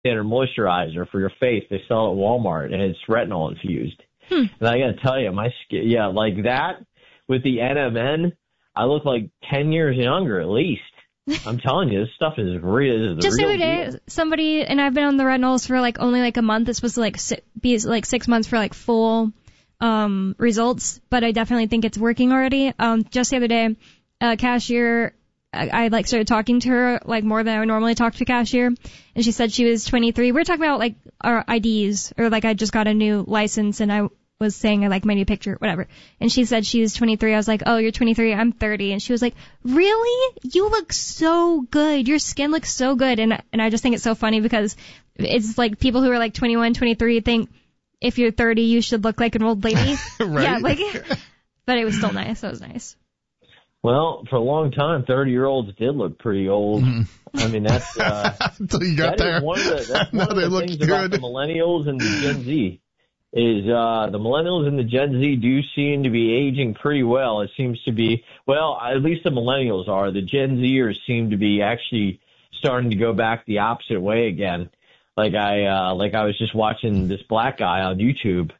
standard moisturizer for your face. They sell it at Walmart, and it's retinol infused. And I got to tell you, my skin, like that with the NMN, I look like 10 years younger at least. I'm telling you, this stuff is real. Just the other day, somebody, and I've been on the retinols for only a month. It's supposed to be 6 months for full results, but I definitely think it's working already. Just the other day, cashier, I started talking to her more than I would normally talk to a cashier, and she said she was 23. We were talking about our IDs, or I just got a new license, and I was saying I like my new picture, whatever. And she said she was 23. I was like, oh, you're 23, I'm 30. And she was like, really? You look so good. Your skin looks so good. And I just think it's so funny because it's people who are 21, 23 think if you're 30, you should look like an old lady. Right. Yeah, but it was still nice. That was nice. Well, for a long time, 30-year-olds did look pretty old. I mean, that's until you got there. That's one of the things about the millennials and the Gen Z. Is the millennials and the Gen Z do seem to be aging pretty well. It seems to be, well, at least the millennials are. The Gen Zers seem to be actually starting to go back the opposite way again. I was just watching this black guy on YouTube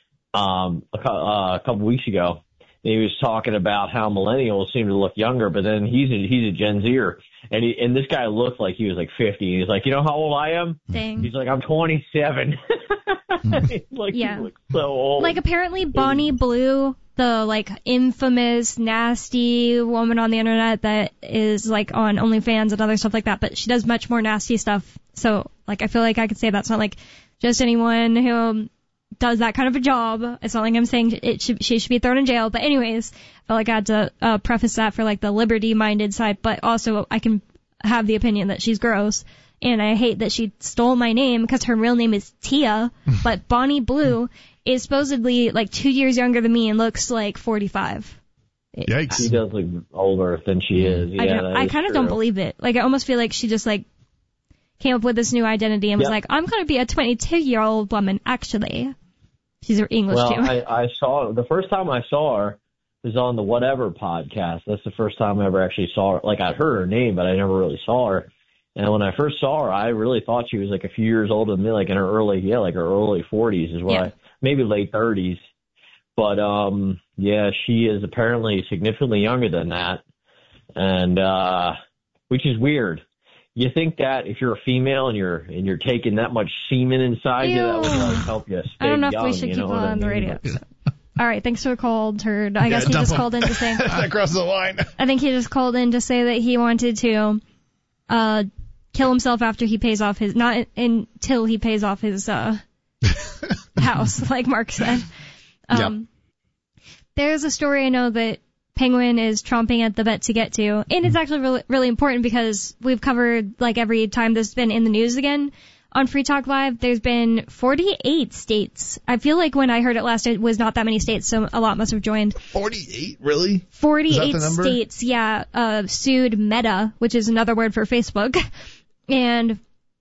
a couple weeks ago. And he was talking about how millennials seem to look younger, but then he's a Gen Zer. And this guy looked like he was 50. He's like, you know how old I am? Dang. He's like, I'm 27. He looks so old. Apparently Bonnie Blue, the infamous nasty woman on the internet that is on OnlyFans and other stuff like that, but she does much more nasty stuff. So I feel like I could say that's not just anyone who does that kind of a job. It's not like I'm saying she should be thrown in jail. But anyways, I felt like I had to preface that for the liberty-minded side, but also I can have the opinion that she's gross. And I hate that she stole my name because her real name is Tia, but Bonnie Blue is supposedly 2 years younger than me and looks 45. Yikes. She does look older than she is. Yeah, I kind of don't believe it. I almost feel like she just came up with this new identity and was I'm going to be a 22-year-old woman, actually. She's English too. Well, I saw the first time I saw her was on the Whatever podcast. That's the first time I ever actually saw her. I'd heard her name, but I never really saw her. And when I first saw her, I really thought she was a few years older than me, in her early 40s is what maybe late 30s. But, she is apparently significantly younger than that. And, which is weird. You think that if you're a female and you're taking that much semen inside you, that would help you stay young. I don't know if we should keep on the radio. All right, thanks for the call, Turd. I guess he just called in to say... That crosses the line. I think he just called in to say that he wanted to kill himself after he pays off his... Not until he pays off his house, like Mark said. There's a story I know that Penguin is chomping at the bit to get to, and it's actually really, really important because we've covered, every time this has been in the news again on Free Talk Live, there's been 48 states. I feel like when I heard it last, it was not that many states, so a lot must have joined. 48? Really? 48 states, sued Meta, which is another word for Facebook, and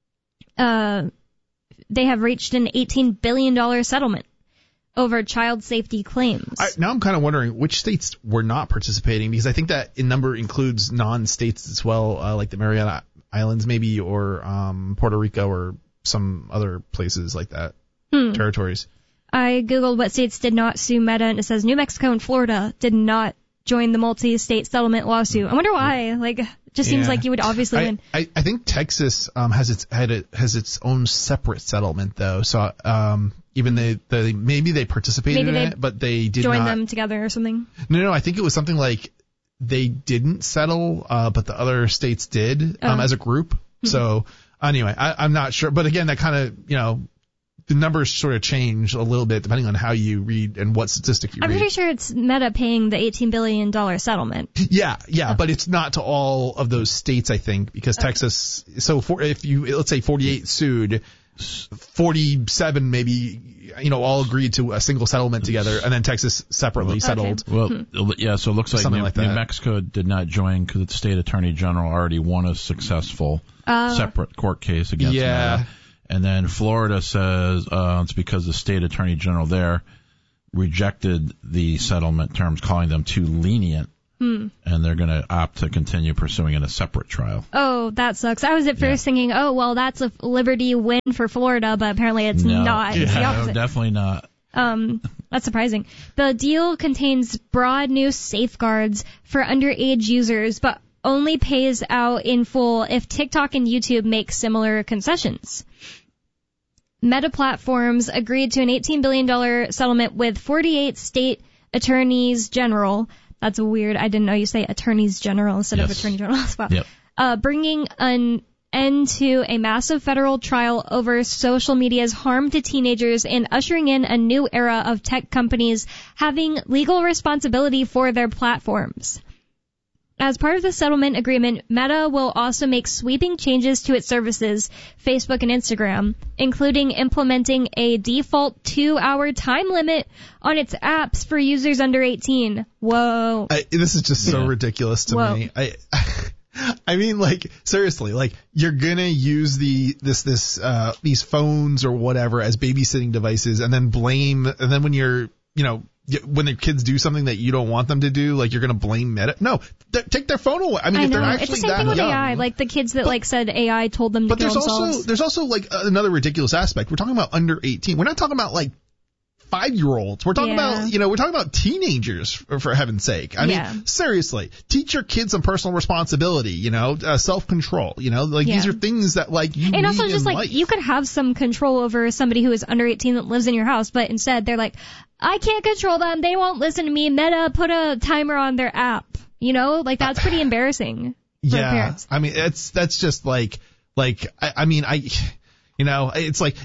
they have reached an $18 billion settlement over child safety claims. Now I'm kind of wondering which states were not participating, because I think that in number includes non-states as well, like the Mariana Islands maybe, or Puerto Rico, or some other places like that, territories. I googled what states did not sue Meta, and it says New Mexico and Florida did not join the multi-state settlement lawsuit. I wonder why. It just seems like you would obviously win. I think Texas has its own separate settlement though, so even maybe they participated in it, but they did not join them together or something. No, I think it was something like they didn't settle, but the other states did as a group. So anyway, I'm not sure, but again, that kind of the numbers sort of change a little bit depending on how you read and what statistic you read. I'm pretty sure it's Meta paying the $18 billion settlement. Yeah, but it's not to all of those states, I think, because Texas. So let's say 48 sued, 47 maybe, all agreed to a single settlement together, and then Texas separately settled. Well, yeah, so it looks like New Mexico did not join because the state attorney general already won a successful separate court case against Meta. And then Florida says it's because the state attorney general there rejected the settlement terms, calling them too lenient. and they're going to opt to continue pursuing in a separate trial. Oh, that sucks. I was at first thinking, oh, well, that's a liberty win for Florida, but apparently it's not. It's the opposite. No, definitely not. That's surprising. The deal contains broad new safeguards for underage users, but only pays out in full if TikTok and YouTube make similar concessions. Meta Platforms agreed to an $18 billion settlement with 48 state attorneys general. That's weird. I didn't know you say attorneys general instead of attorney general. Well, bringing an end to a massive federal trial over social media's harm to teenagers and ushering in a new era of tech companies having legal responsibility for their platforms. As part of the settlement agreement, Meta will also make sweeping changes to its services, Facebook and Instagram, including implementing a default 2-hour time limit on its apps for users under 18. Whoa. This is just so ridiculous to me. I mean, like, seriously, like, you're gonna use these phones or whatever as babysitting devices and then when you're, when the kids do something that you don't want them to do, like, you're going to blame Meta. No, take their phone away. I mean, if they're actually it's the same thing with young. AI, like the kids that said AI told them to kill themselves. But there's also like another ridiculous aspect. We're talking about under 18. We're not talking about like 5-year-olds. We're talking about, we're talking about teenagers for heaven's sake. I mean, seriously, teach your kids some personal responsibility, self-control, these are things that like you need in life. And also just like you could have some control over somebody who is under 18 that lives in your house, but instead they're like, I can't control them. They won't listen to me. Meta put a timer on their app. That's pretty embarrassing for parents. I mean, that's just like, it's like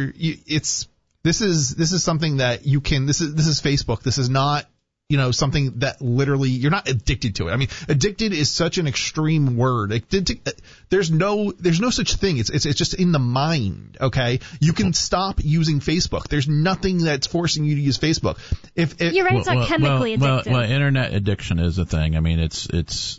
this is something that you can, this is Facebook. This is not, something that literally, you're not addicted to it. I mean, addicted is such an extreme word. There's no such thing. It's just in the mind. Okay. You can stop using Facebook. There's nothing that's forcing you to use Facebook. You're right. It's not chemically addictive. Well, internet addiction is a thing. I mean, it's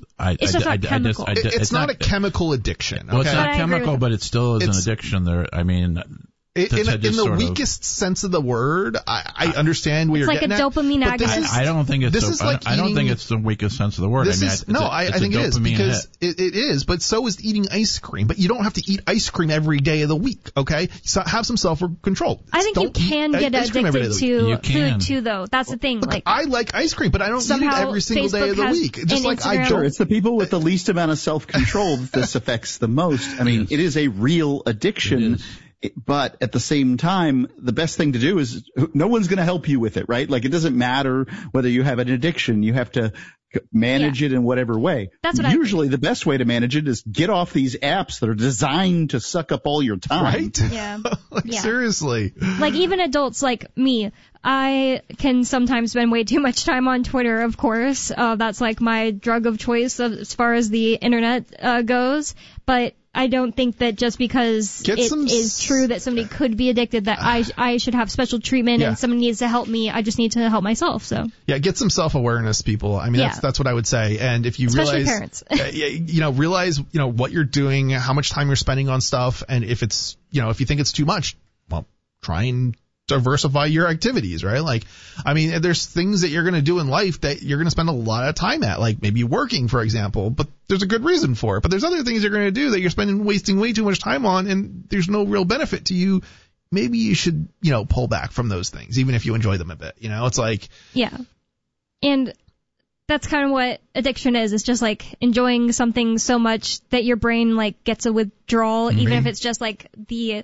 not a chemical addiction. Okay? Well, it's not chemical, but it still is an addiction there. I mean, in the weakest sense of the word, I understand where you're getting at. It's like a dopamine agonist. I don't think it's I don't think it's the weakest sense of the word. I think it is because it is, but so is eating ice cream. But you don't have to eat ice cream every day of the week, okay? So have some self-control. I think you can get addicted to food too, though. That's the thing. Look, I like ice cream, but I don't eat it every single day of the week. Just like I don't. Sure, it's the people with the least amount of self-control that this affects the most. I mean, it is a real addiction. But at the same time, the best thing to do is no one's going to help you with it, right? Like, it doesn't matter whether you have an addiction. You have to manage it in whatever way. That's what usually the best way to manage it is get off these apps that are designed to suck up all your time. Right? Yeah. Seriously. Like, even adults like me, I can sometimes spend way too much time on Twitter, of course. That's like my drug of choice as far as the internet goes. But I don't think that just because it is true that somebody could be addicted that I should have special treatment and somebody needs to help me. I just need to help myself. So get some self-awareness, people. I mean, that's what I would say. And if you especially realize, parents. realize what you're doing, how much time you're spending on stuff, and if it's if you think it's too much, well, try and diversify your activities, right? Like, I mean, there's things that you're going to do in life that you're going to spend a lot of time at, like maybe working, for example, but there's a good reason for it. But there's other things you're going to do that you're wasting way too much time on, and there's no real benefit to you. Maybe you should, pull back from those things, even if you enjoy them a bit. It's like. Yeah. And that's kind of what addiction is. It's just like enjoying something so much that your brain like gets a withdrawal, even if it's just like the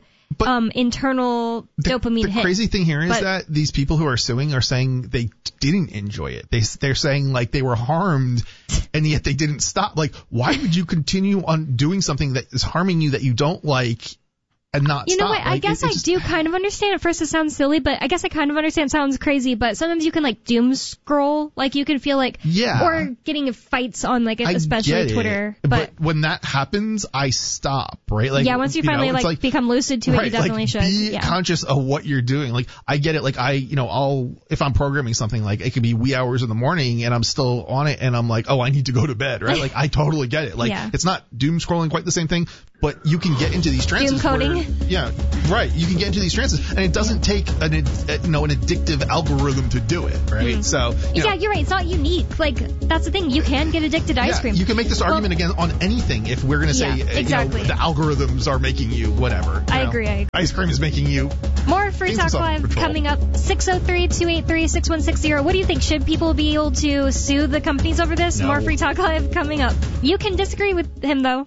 internal dopamine hit. The crazy thing here is that these people who are suing are saying they didn't enjoy it. They're saying like they were harmed and yet they didn't stop. Like, why would you continue on doing something that is harming you that you don't like and not stop? You know what? I guess I do kind of understand. At first it sounds silly, but I guess I kind of understand. It sounds crazy, but sometimes you can like doom scroll. Like you can feel like, or getting fights on like especially Twitter. But when that happens, I stop, right? Like, once you finally like become lucid to it, you definitely should. Be conscious of what you're doing. Like I get it. Like I'll, if I'm programming something, like it could be wee hours in the morning and I'm still on it and I'm like, oh, I need to go to bed, right? Like I totally get it. Like it's not doom scrolling quite the same thing, but you can get into these trances. Doom coding. Yeah, right. You can get into these trances, and it doesn't take an addictive algorithm to do it, right? So you're right. It's not unique. Like that's the thing. You can get addicted to ice cream. You can make this argument again on anything if we're going to say exactly. the algorithms are making you whatever. I agree. Ice cream is making you. More Free Talk Live coming up. 603-283-6160. What do you think? Should people be able to sue the companies over this? No. More Free Talk Live coming up. You can disagree with him though.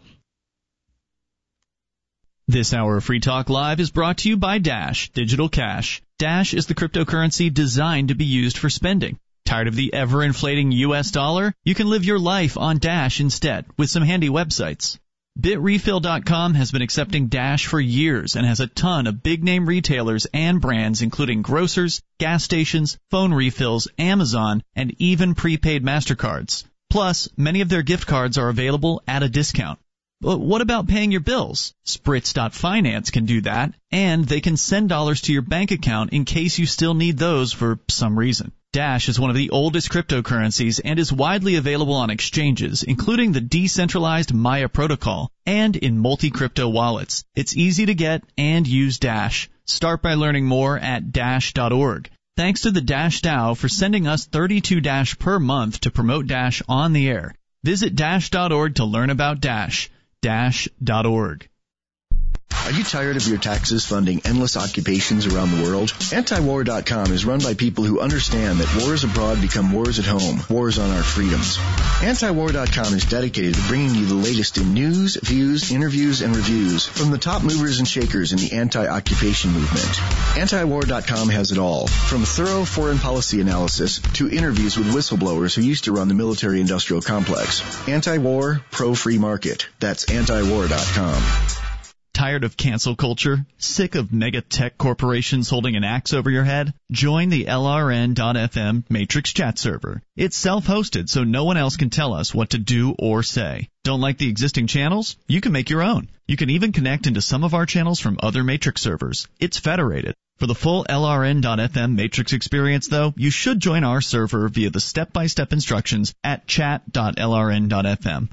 This hour of Free Talk Live is brought to you by Dash Digital Cash. Dash is the cryptocurrency designed to be used for spending. Tired of the ever-inflating U.S. dollar? You can live your life on Dash instead with some handy websites. BitRefill.com has been accepting Dash for years and has a ton of big-name retailers and brands including grocers, gas stations, phone refills, Amazon, and even prepaid MasterCards. Plus, many of their gift cards are available at a discount. But what about paying your bills? Spritz.finance can do that, and they can send dollars to your bank account in case you still need those for some reason. Dash is one of the oldest cryptocurrencies and is widely available on exchanges, including the decentralized Maya protocol, and in multi-crypto wallets. It's easy to get and use Dash. Start by learning more at Dash.org. Thanks to the Dash DAO for sending us 32 Dash per month to promote Dash on the air. Visit Dash.org to learn about Dash. Dash.org. Are you tired of your taxes funding endless occupations around the world? Antiwar.com is run by people who understand that wars abroad become wars at home, wars on our freedoms. Antiwar.com is dedicated to bringing you the latest in news, views, interviews, and reviews from the top movers and shakers in the anti-occupation movement. Antiwar.com has it all, from thorough foreign policy analysis to interviews with whistleblowers who used to run the military-industrial complex. Anti-war, pro-free market. That's antiwar.com. Tired of cancel culture? Sick of mega tech corporations holding an axe over your head? Join the LRN.FM Matrix chat server. It's self-hosted, so no one else can tell us what to do or say. Don't like the existing channels? You can make your own. You can even connect into some of our channels from other Matrix servers. It's federated. For the full LRN.FM Matrix experience, though, you should join our server via the step-by-step instructions at chat.lrn.fm.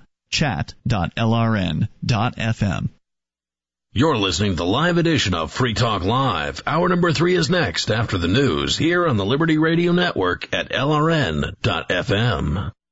Chat.lrn.fm. You're listening to the live edition of Free Talk Live. Hour number 3 is next after the news here on the Liberty Radio Network at LRN.FM.